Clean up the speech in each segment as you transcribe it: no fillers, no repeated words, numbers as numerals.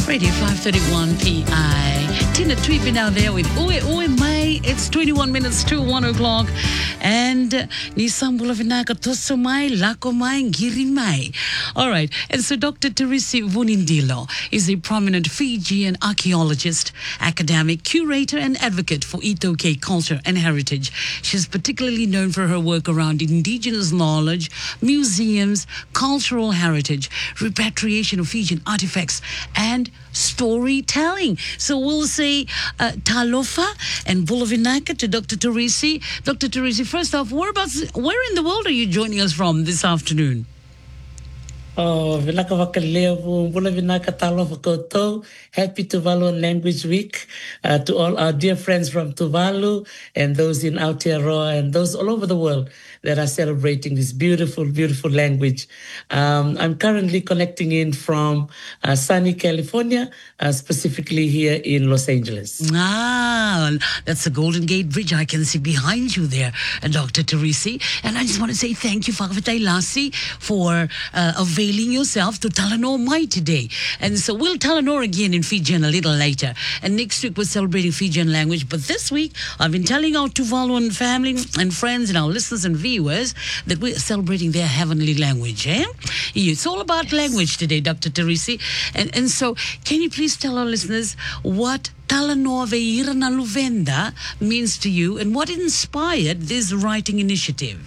Radio 531 PI. Tina Tweepy now there with Uwe Uwe Mai. It's 21 minutes to 1 o'clock. And Nisambula Vinaka Toso Mai, Lako Mai, Ngiri Mai. All right. And so Dr. Teresi Vunindilo is a prominent Fijian archaeologist, academic, curator, and advocate for Itoke culture and heritage. She's particularly known for her work around indigenous knowledge, museums, cultural heritage, repatriation of Fijian artifacts, and storytelling. So we'll say Talofa and Bulavinaka to Dr. Teresi. Dr. Teresi, first off, where in the world are you joining us from this afternoon? Vinaka Vakalevu, Bula Vinaka Talofa Koto. Happy Tuvalu Language Week to all our dear friends from Tuvalu and those in Aotearoa and those all over the world that are celebrating this beautiful, beautiful language. I'm currently connecting in from sunny California, specifically here in Los Angeles. Ah, that's the Golden Gate Bridge I can see behind you there, Dr. Teresi. And I just want to say thank you, Whakawhitai Lassie, for availing yourself to Talanoa Mai today. And so we'll Talanoa again in Fijian a little later. And next week we're celebrating Fijian language. But this week I've been telling our Tuvaluan family and friends and our listeners and viewers that we're celebrating their heavenly language. It's all about language today, Dr. Teresi. And so can you please tell our listeners what Talanoa Veirana Luvenda means to you and what inspired this writing initiative?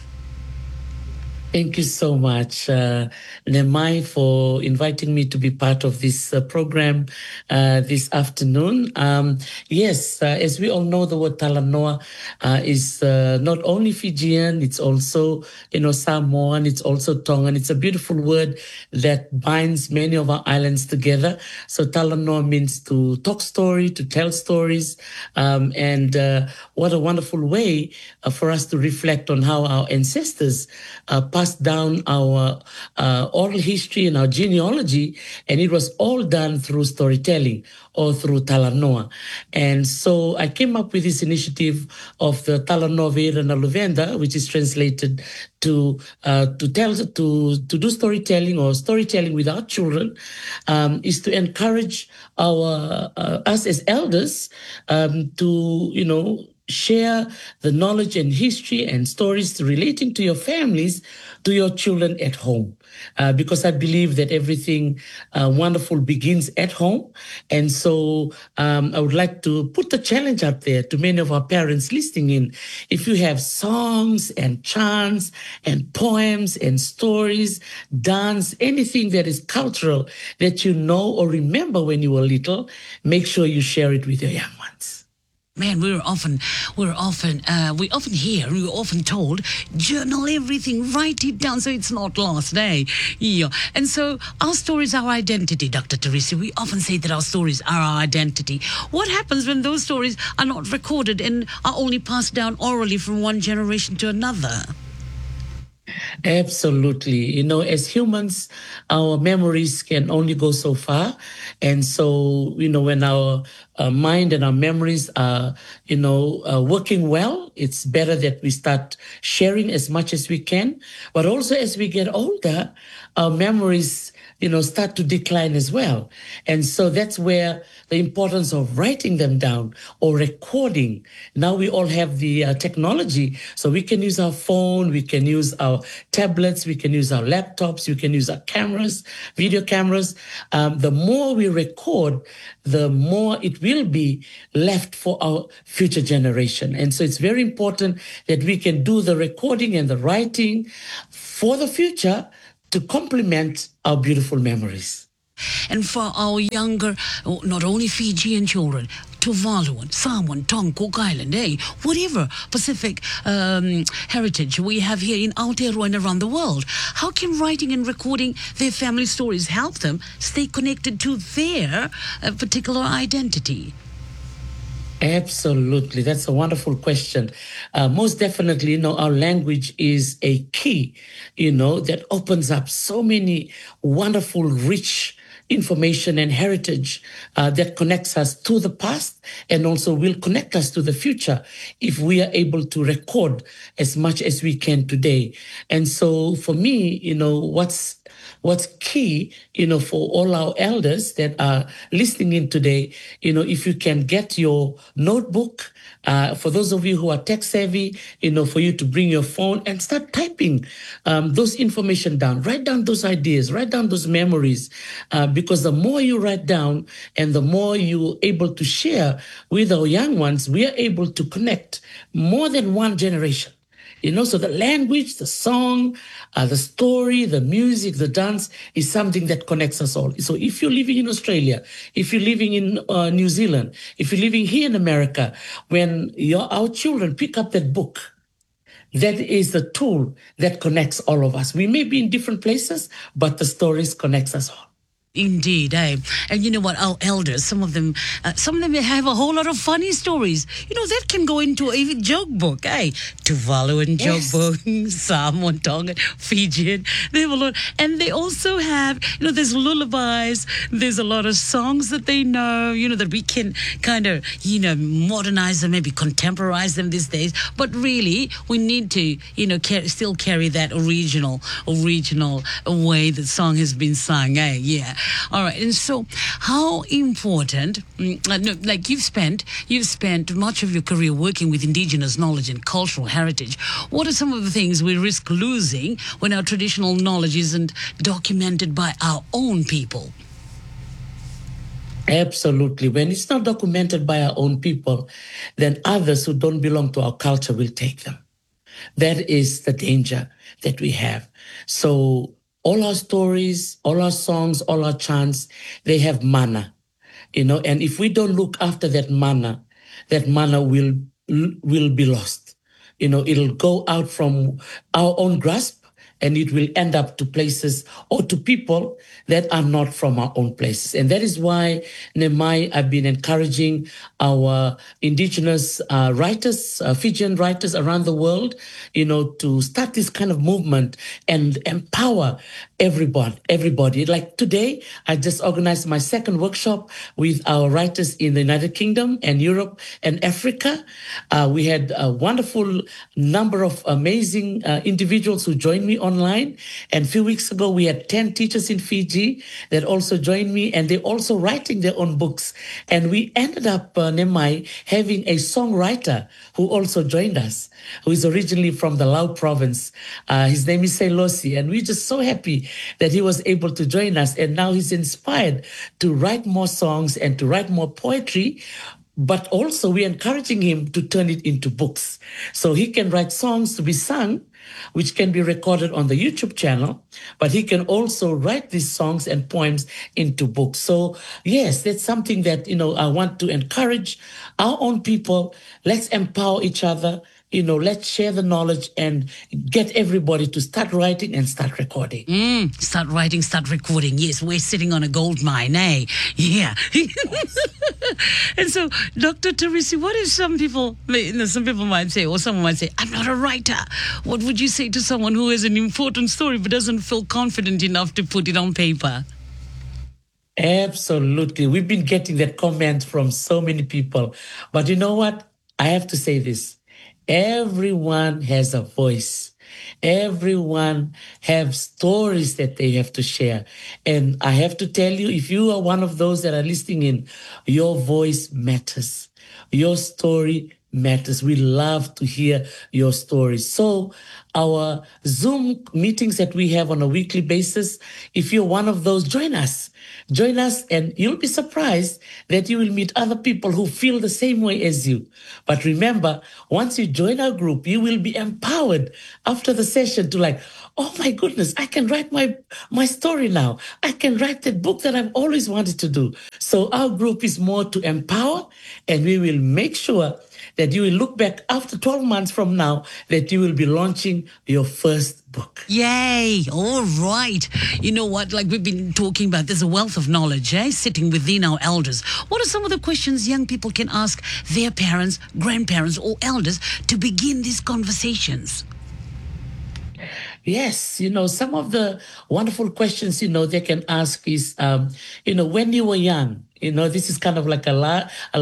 Thank you so much, Nemai, for inviting me to be part of this program this afternoon. Yes, as we all know, the word Talanoa is not only Fijian, it's also, Samoan, it's also Tongan. It's a beautiful word that binds many of our islands together. So Talanoa means to talk story, to tell stories, and what a wonderful way for us to reflect on how our ancestors passed down our oral history and our genealogy, and it was all done through storytelling or through Talanoa. And so I came up with this initiative of the Talanoa Veirana Luvenda, which is translated to do storytelling or storytelling with our children, is to encourage us as elders to share the knowledge and history and stories relating to your families to your children at home. Because I believe that everything wonderful begins at home. And so I would like to put the challenge out there to many of our parents listening in. If you have songs and chants and poems and stories, dance, anything that is cultural that you know or remember when you were little, make sure you share it with your young ones. Man, we often hear, we're often told, journal everything, write it down so it's not lost, eh? Yeah. And so our stories are our identity, Dr. Teresi. We often say that our stories are our identity. What happens when those stories are not recorded and are only passed down orally from one generation to another? Absolutely. As humans, our memories can only go so far. And so, when our mind and our memories are, working well, it's better that we start sharing as much as we can. But also as we get older, our memories start to decline as well. And so that's where the importance of writing them down or recording. Now we all have the technology, so we can use our phone, we can use our tablets, we can use our laptops, we can use our cameras, video cameras. The more we record, the more it will be left for our future generation. And so it's very important that we can do the recording and the writing for the future to complement our beautiful memories. And for our younger, not only Fijian children, Tuvaluan, Samoan, Tonga, Cook Island, whatever Pacific heritage we have here in Aotearoa and around the world, how can writing and recording their family stories help them stay connected to their particular identity? Absolutely. That's a wonderful question. Most definitely, our language is a key, that opens up so many wonderful, rich information and heritage that connects us to the past and also will connect us to the future if we are able to record as much as we can today. And so for me, what's what's key, for all our elders that are listening in today, if you can get your notebook, for those of you who are tech savvy, for you to bring your phone and start typing those information down. Write down those ideas, write down those memories, because the more you write down and the more you're able to share with our young ones, we are able to connect more than one generation. So the language, the song, the story, the music, the dance is something that connects us all. So if you're living in Australia, if you're living in New Zealand, if you're living here in America, when our children pick up that book, that is the tool that connects all of us. We may be in different places, but the stories connects us all. Indeed, eh? And you know what? Our elders, some of them have a whole lot of funny stories. That can go into a joke book, eh? Tuvaluan joke book, Samoan, Tongan, Fijian. They have a lot, and they also have, there's lullabies. There's a lot of songs that they know, that we can kind of, modernize them, maybe contemporize them these days. But really, we need to, still carry that original way the song has been sung, eh? Yeah. All right. And so how important, like you've spent much of your career working with Indigenous knowledge and cultural heritage. What are some of the things we risk losing when our traditional knowledge isn't documented by our own people? Absolutely. When it's not documented by our own people, then others who don't belong to our culture will take them. That is the danger that we have. So all our stories, all our songs, all our chants, they have mana, and if we don't look after that mana will be lost. It'll go out from our own grasp, and it will end up to places or to people that are not from our own places. And that is why, Nemai, I've been encouraging our Indigenous writers, Fijian writers around the world, to start this kind of movement and empower everybody. Like today, I just organized my second workshop with our writers in the United Kingdom and Europe and Africa. We had a wonderful number of amazing individuals who joined me online. And a few weeks ago, we had 10 teachers in Fiji that also joined me, and they're also writing their own books. And we ended up, Nemai, having a songwriter who also joined us, who is originally from the Lau province. His name is Selosi, and we're just so happy that he was able to join us. And now he's inspired to write more songs and to write more poetry. But also we're encouraging him to turn it into books. So he can write songs to be sung, which can be recorded on the YouTube channel, but he can also write these songs and poems into books. So yes, that's something that, I want to encourage our own people. Let's empower each other. Let's share the knowledge and get everybody to start writing and start recording. Start writing, start recording. Yes, we're sitting on a gold mine, eh? Yeah. And so, Dr. Teresi, what if some people might say, or someone might say, I'm not a writer. What would you say to someone who has an important story but doesn't feel confident enough to put it on paper? Absolutely. We've been getting that comment from so many people. But you know what? I have to say this. Everyone has a voice. Everyone have stories that they have to share. And I have to tell you, if you are one of those that are listening in, your voice matters. Your story matters. We love to hear your stories. So our Zoom meetings that we have on a weekly basis, if you're one of those, join us. Join us, and you'll be surprised that you will meet other people who feel the same way as you. But remember, once you join our group, you will be empowered after the session to oh my goodness, I can write my story now. I can write that book that I've always wanted to do. So our group is more to empower, and we will make sure that you will look back after 12 months from now that you will be launching your first book. Yay! All right. You know what? Like we've been talking about, there's a wealth of knowledge, sitting within our elders. What are some of the questions young people can ask their parents, grandparents, or elders to begin these conversations? Yes, some of the wonderful questions, they can ask is, when you were young, this is kind of like a